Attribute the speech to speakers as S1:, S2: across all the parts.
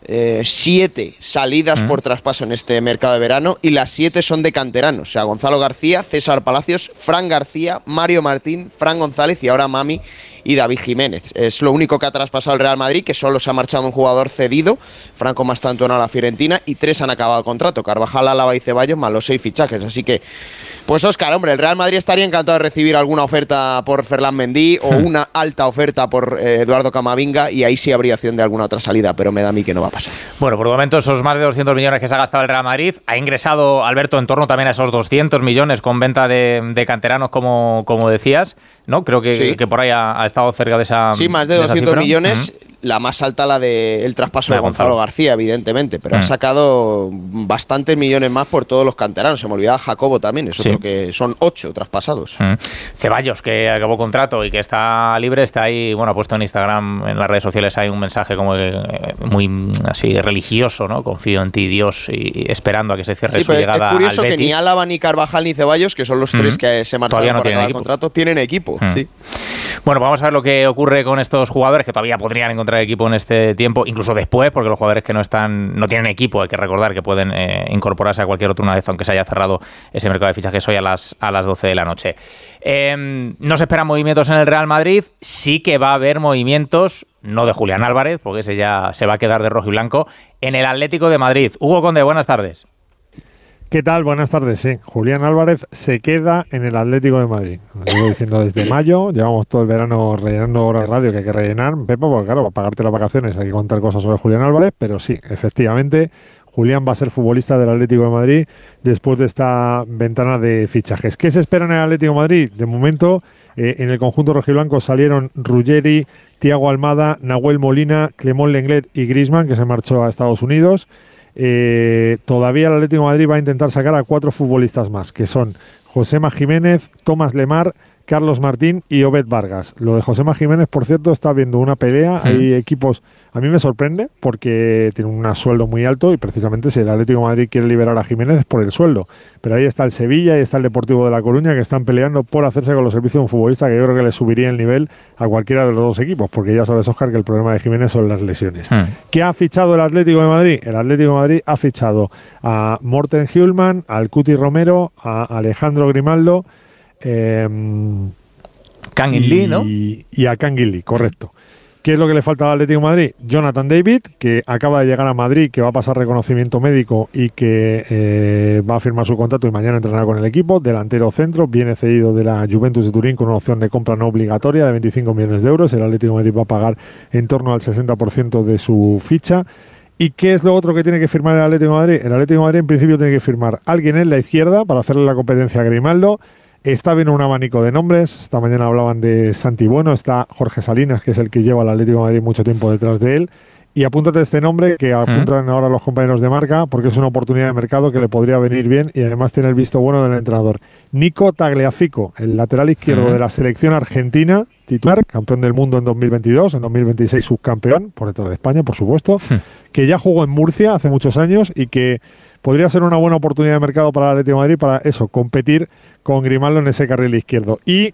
S1: 7 salidas por traspaso en este mercado de verano y las 7 son de canteranos. O sea, Gonzalo García, César Palacios, Fran García, Mario Martín, Fran González y ahora Mami y David Jiménez. Es lo único que ha traspasado el Real Madrid, que solo se ha marchado un jugador cedido, Franco Mastantona a la Fiorentina, y 3 han acabado contrato, Carvajal, Álava y Ceballos, más los 6 fichajes. Así que, pues Óscar, hombre, el Real Madrid estaría encantado de recibir alguna oferta por Ferland Mendy o una alta oferta por Eduardo Camavinga, y ahí sí habría opción de alguna otra salida, pero me da a mí que no va a pasar.
S2: Bueno, por el momento esos más de 200 millones que se ha gastado el Real Madrid, ha ingresado Alberto en torno también a esos 200 millones con venta de canteranos, como decías, ¿no? Creo que,
S1: sí,
S2: que por ahí ha estado cerca de esa.
S1: Sí, más de 200 millones. La más alta, la del traspaso de Gonzalo García, evidentemente, pero ha sacado bastantes millones más por todos los canteranos. Se me olvidaba Jacobo también, es otro que son 8 traspasados.
S2: Ceballos, que acabó contrato y que está libre, está ahí, bueno, ha puesto en Instagram, en las redes sociales, hay un mensaje como muy así religioso, ¿no? Confío en ti, Dios, y esperando a que se cierre su llegada al Betis.
S1: Es curioso que ni Álava, ni Carvajal, ni Ceballos, que son los 3 que se marcharon para acabar el contrato, tienen equipo. Sí.
S2: Bueno, vamos a ver lo que ocurre con estos jugadores que todavía podrían encontrar equipo en este tiempo, incluso después, porque los jugadores que no tienen equipo, hay que recordar que pueden incorporarse a cualquier otro una vez, aunque se haya cerrado ese mercado de fichajes hoy a las 12 de la noche. No se esperan movimientos en el Real Madrid, sí que va a haber movimientos, no de Julián Álvarez, porque ese ya se va a quedar de rojo y blanco, en el Atlético de Madrid. Hugo Conde, buenas tardes.
S3: ¿Qué tal? Buenas tardes, sí. Julián Álvarez se queda en el Atlético de Madrid. Lo llevo diciendo desde mayo, llevamos todo el verano rellenando horas de radio que hay que rellenar, Pepo, porque claro, para pagarte las vacaciones hay que contar cosas sobre Julián Álvarez, pero sí, efectivamente, Julián va a ser futbolista del Atlético de Madrid después de esta ventana de fichajes. ¿Qué se espera en el Atlético de Madrid? De momento, en el conjunto rojiblanco salieron Ruggeri, Thiago Almada, Nahuel Molina, Clément Lenglet y Griezmann, que se marchó a Estados Unidos. Todavía el Atlético de Madrid va a intentar sacar a 4 futbolistas más, que son Josema Jiménez, Tomás Lemar, Carlos Martín y Obed Vargas. Lo de Josema Jiménez, por cierto, está viendo una pelea. Hay equipos, a mí me sorprende porque tiene un sueldo muy alto y precisamente si el Atlético de Madrid quiere liberar a Jiménez es por el sueldo. Pero ahí está el Sevilla y está el Deportivo de La Coruña, que están peleando por hacerse con los servicios de un futbolista que yo creo que le subiría el nivel a cualquiera de los dos equipos, porque ya sabes, Óscar, que el problema de Jiménez son las lesiones. ¿Qué ha fichado el Atlético de Madrid? El Atlético de Madrid ha fichado a Morten Hjulman, al Cuti Romero, a Alejandro Grimaldo,
S2: Kangin Lee, ¿no?
S3: Y a Kangin Lee, correcto. ¿Qué es lo que le falta al Atlético de Madrid? Jonathan David, que acaba de llegar a Madrid, que va a pasar reconocimiento médico y que va a firmar su contrato y mañana entrenará con el equipo. Delantero centro, viene cedido de la Juventus de Turín con una opción de compra no obligatoria de 25 millones de euros. El Atlético de Madrid va a pagar en torno al 60% de su ficha. ¿Y qué es lo otro que tiene que firmar el Atlético de Madrid? El Atlético de Madrid en principio tiene que firmar alguien en la izquierda para hacerle la competencia a Grimaldo. Está viendo un abanico de nombres. Esta mañana hablaban de Santi Bueno, está Jorge Salinas, que es el que lleva al Atlético de Madrid mucho tiempo detrás de él. Y apúntate este nombre que apuntan ahora los compañeros de Marca, porque es una oportunidad de mercado que le podría venir bien y además tiene el visto bueno del entrenador. Nico Tagliafico, el lateral izquierdo de la selección argentina, titular, campeón del mundo en 2022, en 2026 subcampeón, por detrás de España, por supuesto, que ya jugó en Murcia hace muchos años y que podría ser una buena oportunidad de mercado para el Atlético de Madrid para eso, competir con Grimaldo en ese carril izquierdo. Y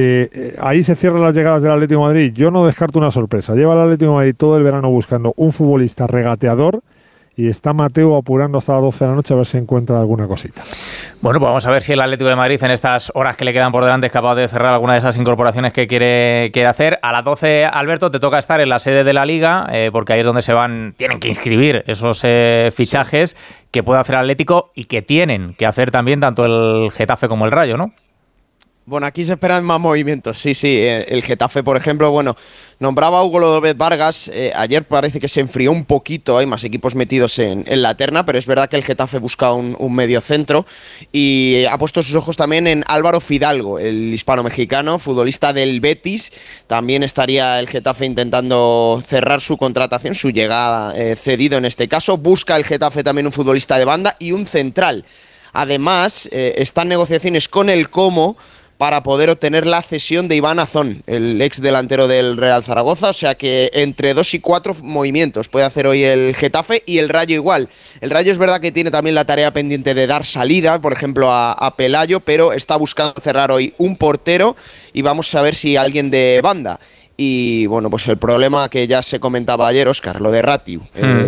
S3: ahí se cierran las llegadas del Atlético de Madrid. Yo no descarto una sorpresa. Lleva el Atlético de Madrid todo el verano buscando un futbolista regateador y está Mateo apurando hasta las 12 de la noche a ver si encuentra alguna cosita.
S2: Bueno, pues vamos a ver si el Atlético de Madrid en estas horas que le quedan por delante es capaz de cerrar alguna de esas incorporaciones que quiere hacer. A las 12, Alberto, te toca estar en la sede de la Liga, porque ahí es donde tienen que inscribir esos fichajes que puede hacer el Atlético y que tienen que hacer también tanto el Getafe como el Rayo, ¿no?
S1: Bueno, aquí se esperan más movimientos, sí. El Getafe, por ejemplo, nombraba a Hugo López Vargas. Ayer parece que se enfrió un poquito, hay más equipos metidos en la terna, pero es verdad que el Getafe busca un mediocentro y ha puesto sus ojos también en Álvaro Fidalgo, el hispano-mexicano, futbolista del Betis. También estaría el Getafe intentando cerrar su contratación, su llegada cedido en este caso. Busca el Getafe también un futbolista de banda y un central. Además, están negociaciones con el Como para poder obtener la cesión de Iván Azón, el ex delantero del Real Zaragoza. O sea que entre 2 y 4 movimientos puede hacer hoy el Getafe y el Rayo igual. El Rayo es verdad que tiene también la tarea pendiente de dar salida, por ejemplo, a Pelayo, pero está buscando cerrar hoy un portero y vamos a ver si alguien de banda. Y bueno, pues el problema que ya se comentaba ayer, Óscar, lo de Ratiu.